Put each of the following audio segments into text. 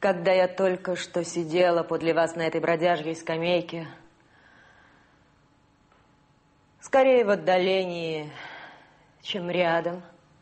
Когда я только что сидела подле вас на этой бродяжьей скамейке, скорее в отдалении, чем рядом,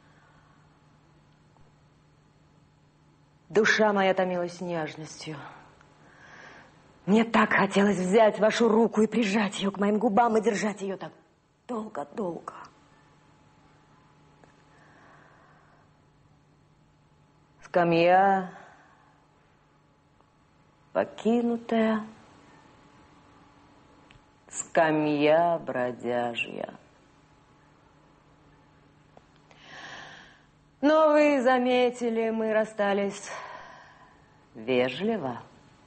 душа моя томилась нежностью. Мне так хотелось взять вашу руку и прижать ее к моим губам и держать ее так долго-долго. Скамья покинутая, скамья бродяжья. Но вы заметили, мы расстались вежливо.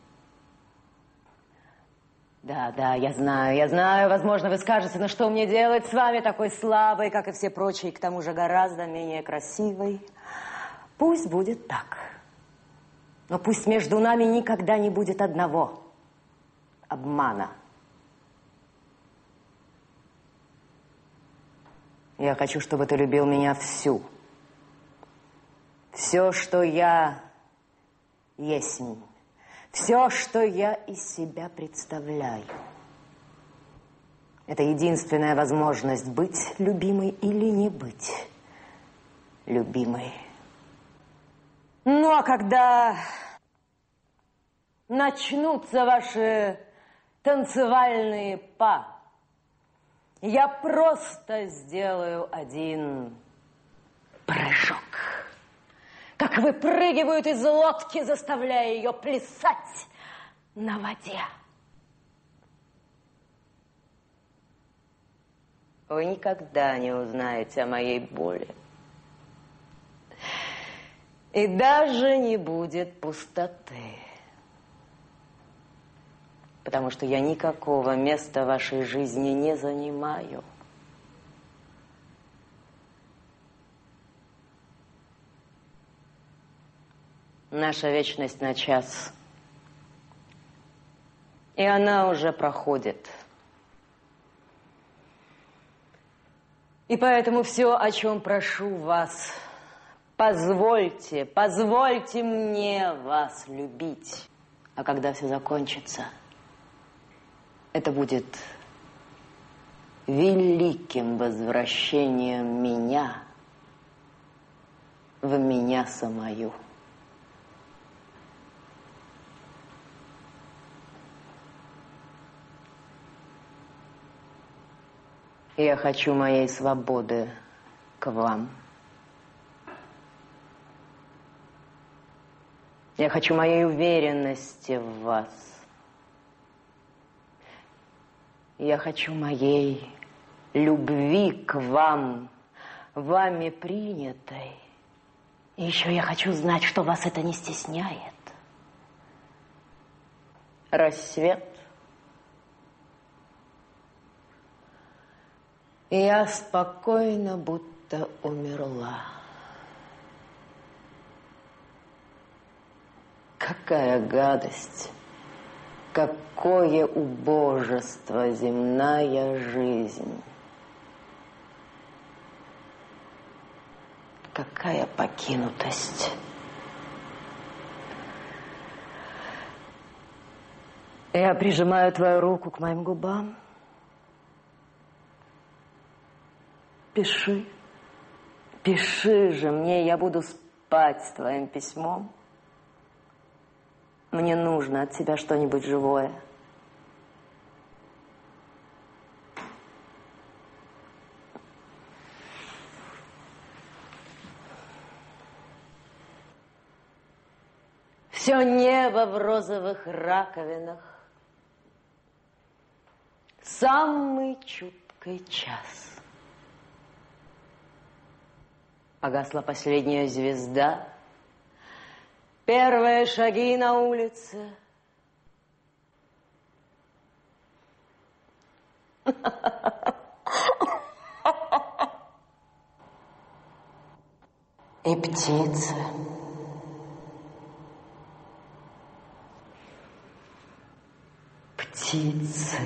Да, я знаю, возможно, вы скажете, но что мне делать с вами, такой слабой, как и все прочие, к тому же гораздо менее красивой? Пусть будет так. Но пусть между нами никогда не будет одного обмана. Я хочу, чтобы ты любил меня всю. Все, что я есть. Все, что я из себя представляю. Это единственная возможность быть любимой или не быть любимой. Ну, а когда начнутся ваши танцевальные па, я просто сделаю один прыжок. Как выпрыгивают из лодки, заставляя ее плясать на воде. Вы никогда не узнаете о моей боли. И даже не будет пустоты. Потому что я никакого места в вашей жизни не занимаю. Наша вечность на час. И она уже проходит. И поэтому все, о чем прошу вас, позвольте мне вас любить. А когда все закончится, это будет великим возвращением меня в меня самую. Я хочу моей свободы к вам. Я хочу моей уверенности в вас. Я хочу моей любви к вам, вами принятой. И еще я хочу знать, что вас это не стесняет. Рассвет. И я спокойно, будто умерла. Какая гадость, какое убожество земная жизнь. Какая покинутость. Я прижимаю твою руку к моим губам. Пиши, пиши же мне, я буду спать с твоим письмом. Мне нужно от тебя что-нибудь живое. Все небо в розовых раковинах. Самый чуткий час. Погасла последняя звезда. Первые шаги на улице. И птицы. Птицы.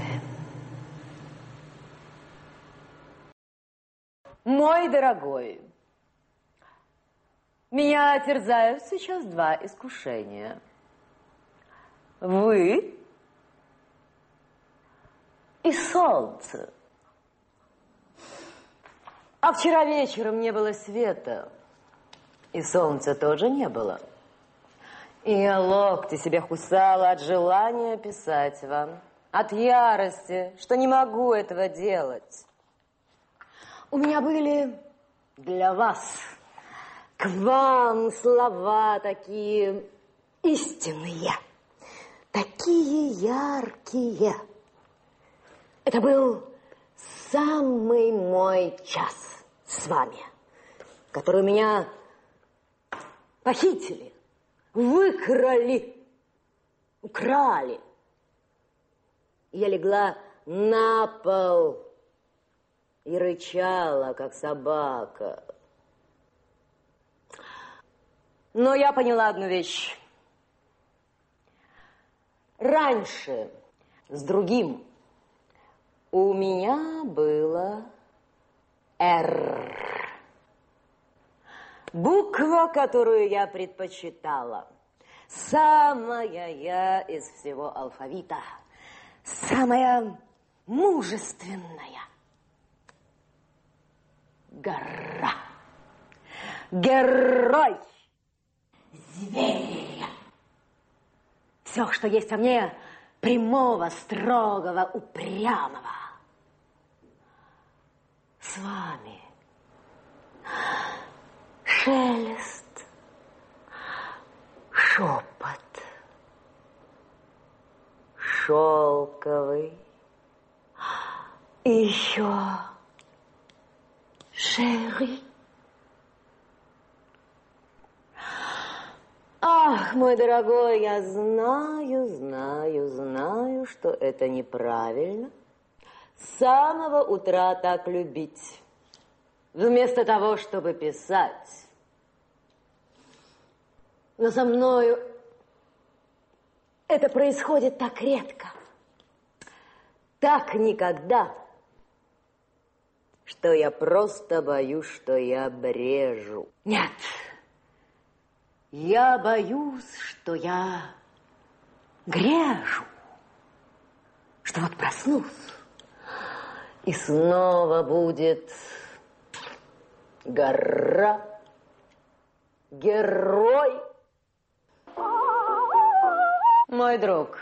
Мой дорогой, меня терзают сейчас два искушения. вы и солнце. А вчера вечером не было света, и солнца тоже не было. И я локти себе кусала от желания писать вам, от ярости, что не могу этого делать. У меня были для вас, к вам слова такие истинные, такие яркие. Это был самый мой час с вами, который меня похитили, выкрали, украли. Я легла на пол и рычала, как собака. Но я поняла одну вещь. Раньше с другим у меня было «Р». Буква, которую я предпочитала. Самая я из всего алфавита. Самая мужественная. Гора. Герой. Зверь. Все, что есть во мне, прямого, строгого, упрямого. С вами шелест, шепот, шелковый, и еще шери. Ах, мой дорогой, я знаю, что это неправильно. С самого утра так любить, вместо того, чтобы писать. Но со мною это происходит так редко, так никогда, что я просто боюсь, что я брежу. Нет, я боюсь, что я грежу, что вот проснусь, и снова будет гора, герой. Мой друг,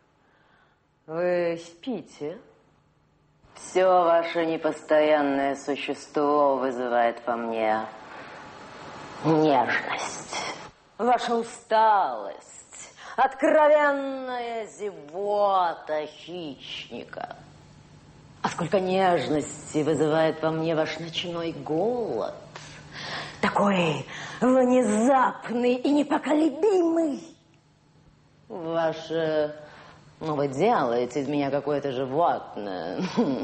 вы спите? Все ваше непостоянное существо вызывает во мне нежность. Ваша усталость, откровенная зевота хищника. А сколько нежности вызывает во мне ваш ночной голод. Такой внезапный и непоколебимый. Ваше... Ну, вы делаете из меня какое-то животное.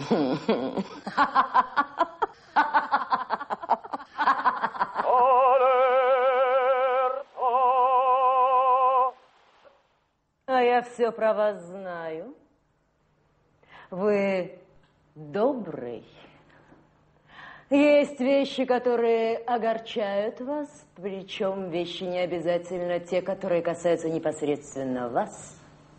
А я все про вас знаю. Вы добрый. Есть вещи, которые огорчают вас, причем вещи не обязательно те, которые касаются непосредственно вас.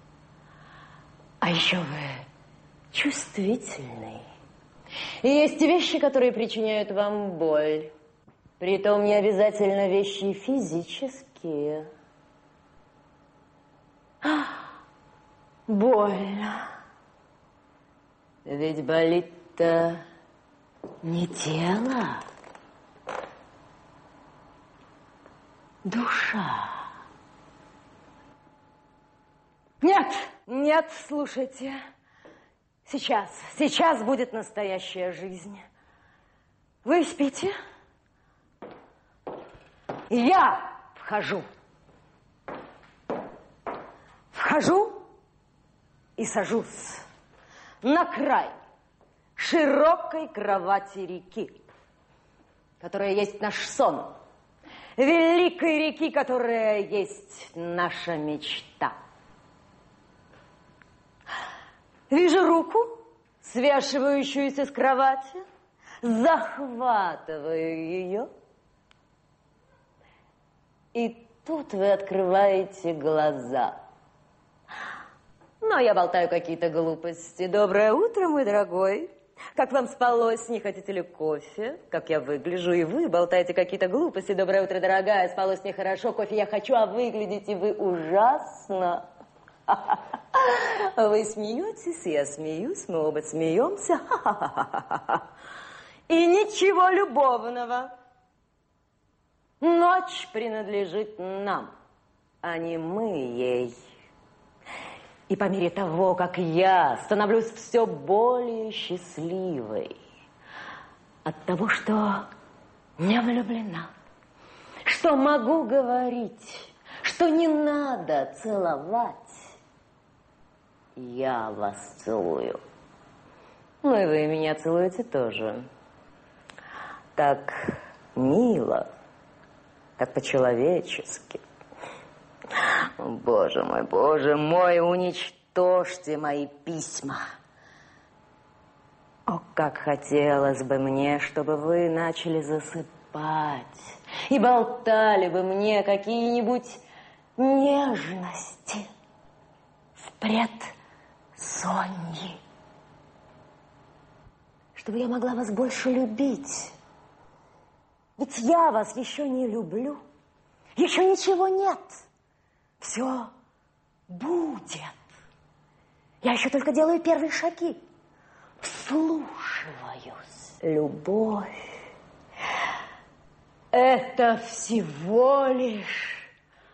А еще вы чувствительный. И есть вещи, которые причиняют вам боль. Притом не обязательно вещи физические. Больно. Ведь болит-то не тело, душа. Нет, слушайте. Сейчас будет настоящая жизнь. Вы спите? Я вхожу. Вхожу и сажусь на край широкой кровати реки, которая есть наш сон, великой реки, которая есть наша мечта. Вижу руку, свешивающуюся с кровати, захватываю ее, и тут вы открываете глаза. Но я болтаю какие-то глупости. Доброе утро, мой дорогой. Как вам спалось? Не хотите ли кофе? Как я выгляжу, и вы болтаете какие-то глупости. Доброе утро, дорогая. Спалось нехорошо. Кофе я хочу, а выглядите вы ужасно. Вы смеетесь, я смеюсь, мы оба смеемся. И ничего любовного. Ночь принадлежит нам, а не мы ей. И по мере того, как я становлюсь все более счастливой от того, что не влюблена, что могу говорить, что не надо целовать, я вас целую. Ну и вы меня целуете тоже. Так мило, так по-человечески. Боже мой, уничтожьте мои письма. О, как хотелось бы мне, чтобы вы начали засыпать и болтали бы мне какие-нибудь нежности в предсонье, чтобы я могла вас больше любить. Ведь я вас еще не люблю, еще ничего нет. Все будет. Я еще только делаю первые шаги. Вслушиваюсь. Любовь – это всего лишь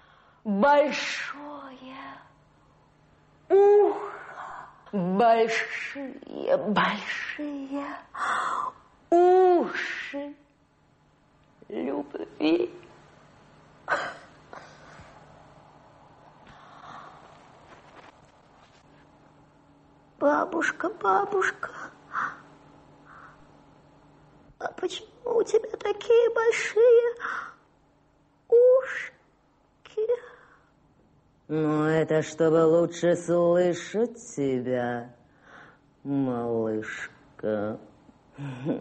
большое ухо. Большие уши любви. Бабушка, бабушка, а почему у тебя такие большие ушки? Ну, это чтобы лучше слышать тебя, малышка.